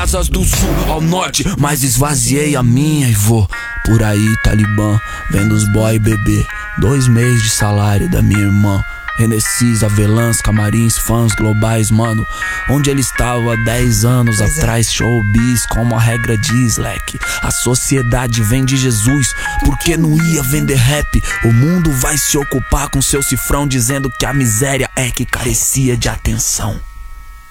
Asas do sul ao norte, mas esvaziei a minha e vou por aí, Talibã, vendo os boy beber 2 meses de salário da minha irmã. Renessis, avelãs, camarins, fãs globais, mano. Onde ele estava há 10 anos atrás, showbiz, como a regra diz, leque. A sociedade vem de Jesus, porque não ia vender rap. O mundo vai se ocupar com seu cifrão, dizendo que a miséria é que carecia de atenção.